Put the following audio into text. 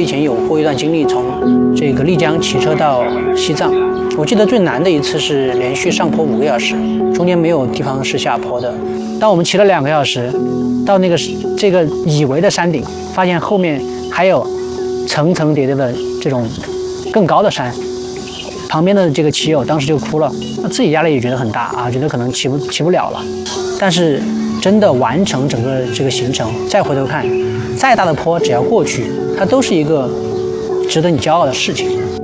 以前有过一段经历，从这个丽江骑车到西藏。我记得最难的一次是连续上坡5个小时，中间没有地方是下坡的。当我们骑了2个小时，到这个以为的山顶，发现后面还有层层叠叠的这种更高的山。旁边的这个骑友当时就哭了，自己压力也觉得很大啊，觉得可能骑不了了。但是真的完成整个这个行程，再回头看，再大的坡只要过去，它都是一个值得你骄傲的事情。